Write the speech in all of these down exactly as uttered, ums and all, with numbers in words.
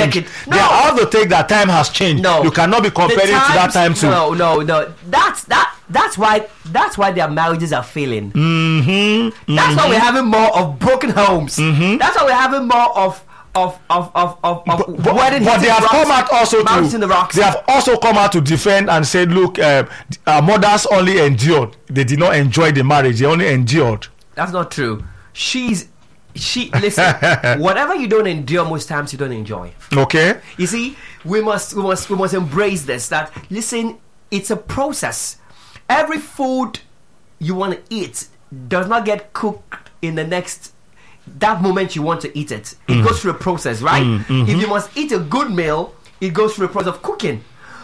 changed. No. They have to take that time has changed. No. You cannot be comparing times, to that time too. No, no, no. That's that. That's why. That's why their marriages are failing. Mm-hmm. Mm-hmm. That's why we're having more of broken homes. Mm-hmm. That's why we're having more of of of of of, of But, but, wedding but they have rocks, come out also marriage to in the rocks. they have also come out to defend and said, look, uh, our mothers only endured. They did not enjoy the marriage. They only endured. That's not true. She's she listen. Whatever you don't endure, most times you don't enjoy. Okay. You see, we must we must we must embrace this. That listen, it's a process. Every food you want to eat does not get cooked in the next that moment you want to eat it. It mm. goes through a process, right? Mm, mm-hmm. If you must eat a good meal, it goes through a process of cooking.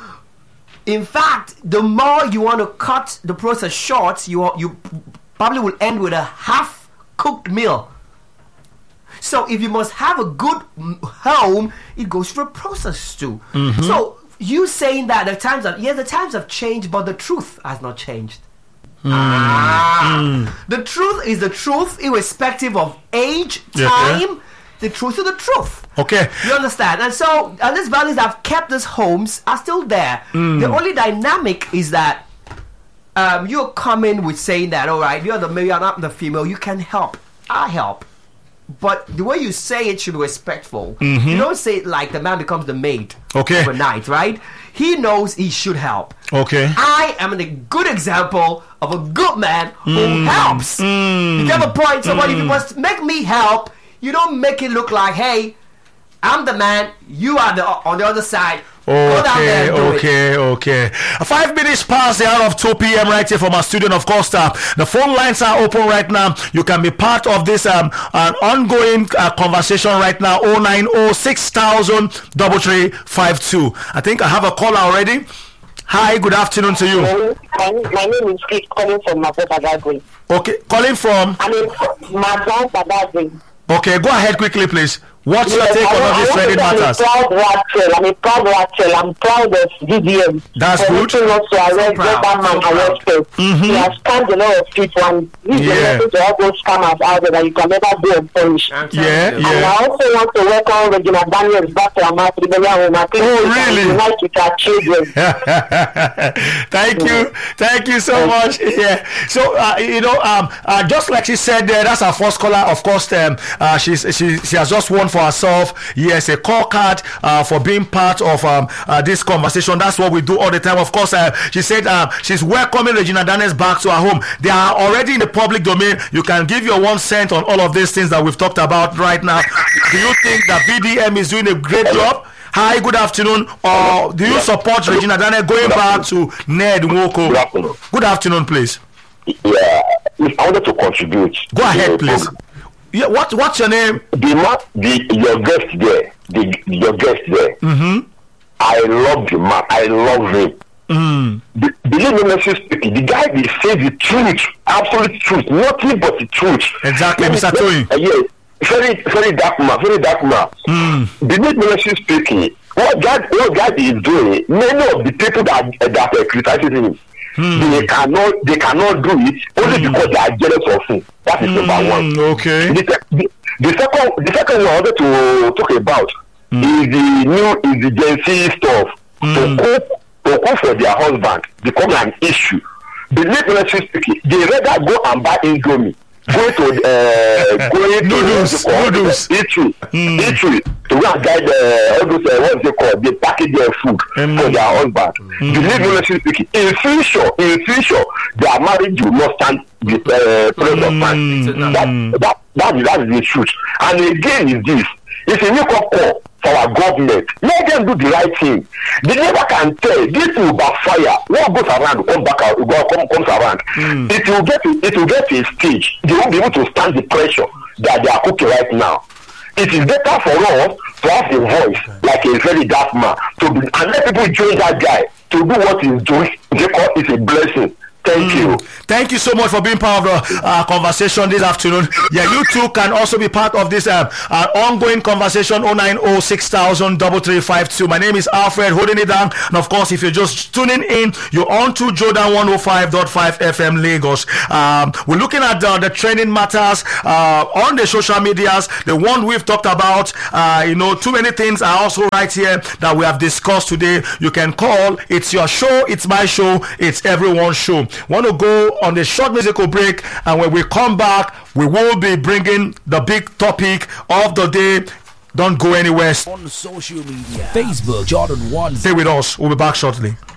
In fact, the more you want to cut the process short, you are, you probably will end with a half cooked meal. So if you must have a good home, it goes through a process too. Mm-hmm. So you saying that the times have yes, the times have changed, but the truth has not changed. Mm. Ah, mm. The truth is the truth, irrespective of age, time. Yeah. The truth is the truth. Okay, you understand? And so, and these values that have kept these homes are still there. Mm. The only dynamic is that um, you're coming with saying that, all right, you're the male, you're not the female. You can help. I help. But the way you say it should be respectful. Mm-hmm. You don't say it like the man becomes the maid okay. overnight, right? He knows he should help. Okay. I am a good example of a good man who mm. helps. Mm. If you have a point, somebody, mm. if you must make me help, you don't make it look like, hey, I'm the man, you are the on the other side. Okay, okay, okay. Five minutes past the hour of two p.m. right here from our studio. Of course, uh, the phone lines are open right now. You can be part of this um, an ongoing uh, conversation right now. oh nine oh six thousand three three five two. I think I have a caller already. Hi, good afternoon to you. My, my name is Chris, calling from Madon Badagry. Okay, calling from? I mean, Madon Badagry. Okay, go ahead quickly, please. What's yes, your take on all these trending matters? I'm a proud Rachel. I'm a proud Rachel. I'm proud of V D M. That's for good. For us to arrest so that man so arrested. Mm-hmm. He has scammed a lot of people, and he's yeah. a message to all those scammers out there that you can never go unpunished. Yeah, and yeah. I also want to welcome Regina Daniels back to our Oh, really? Unite with our children. Thank you. Thank you so much. Yeah. So, uh, you know, um, uh, just like she said there, that's our first caller. Of course, um, uh, she's, she, she has just won for herself. Yes, a call card uh, for being part of um, uh, this conversation. That's what we do all the time. Of course, uh, she said uh, she's welcoming Regina Daniels back to her home. They are already in the public domain. You can give your one cent on all of these things that we've talked about right now. Do you think that V D M is doing a great job? Hi, good afternoon. Or do you support Regina Daniels going back to Ned Nwoko? Good afternoon. Good afternoon, please. Yeah, if I wanted to contribute. Go ahead, please. Yeah, what what's your name? The man, the your guest there, the your guest there. Mm-hmm. I love the man. I love him. Mm. The, believe me, Mister Speaking, the guy will say the truth, absolute truth, nothing but the truth. Exactly, Mister Toyin. Uh, yes, very, very dark man, very dark man. Mm. Believe me, Mister Speaking, what God, what God is doing, many of the people that that are criticizing him. Hmm. They cannot, they cannot do it only hmm. because they are jealous of him. That is hmm. number one. Okay. The, the, the second, the second one I wanted to talk about hmm. is the new, is the Gen Z stuff. Hmm. To cook, to cook for their husband become an issue. Believe me, speaking, they rather go and buy Indomie. Go to uh, going noodles, to noodles, eatery, mm. eatery to go and guide uh, all those uh, what they call they package their food mm. for their husband. Mm. Believe me, speaking, in future, in future, their marriage will not stand the uh, presence of man. Mm. That, that that is that is the truth. And again, is this? It's a wake up call for our government. Let them do the right thing. They never can tell. This will backfire. What goes around come back out, come, comes around. Mm. It will get it will get to a stage. They won't be able to stand the pressure that they are cooking right now. It is better for us to have a voice like a very dark man to be, and let people join that guy to do what he's doing because it's a blessing Thank you. Thank you so much for being part of the uh, conversation this afternoon. Yeah, you too can also be part of this uh, uh, ongoing conversation. oh nine oh six thousand three three five two. My name is Alfred, holding it down. And of course, if you're just tuning in, you're on to Jordan one oh five point five F M Lagos. Um, we're looking at uh, the trending matters uh, on the social medias. The one we've talked about, uh, you know, too many things are also right here that we have discussed today. You can call. It's your show. It's my show. It's everyone's show. Want to go on a short musical break, and when we come back, we will be bringing the big topic of the day. Don't go anywhere. On social media, Facebook, Jordan one. Stay with us. We'll be back shortly.